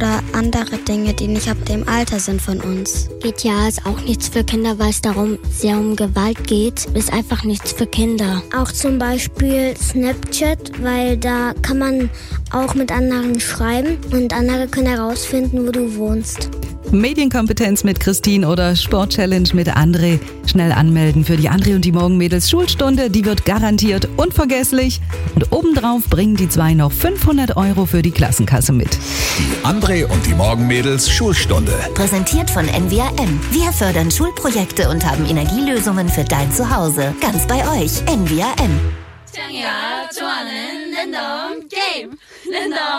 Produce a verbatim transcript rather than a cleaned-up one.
oder andere Dinge, die nicht ab dem Alter sind von uns. G T A ist auch nichts für Kinder, weil es darum sehr um Gewalt geht. Ist einfach nichts für Kinder. Auch zum Beispiel Snapchat, weil da kann man auch mit anderen schreiben und andere können herausfinden, wo du wohnst. Medienkompetenz mit Christine oder Sport-Challenge mit André. Schnell anmelden für die André und die Morgenmädels Schulstunde. Die wird garantiert unvergesslich. Und obendrauf bringen die zwei noch fünfhundert Euro für die Klassenkasse mit. Die André und die Morgenmädels Schulstunde. Präsentiert von N W A M. Wir fördern Schulprojekte und haben Energielösungen für dein Zuhause. Ganz bei euch. N W A M.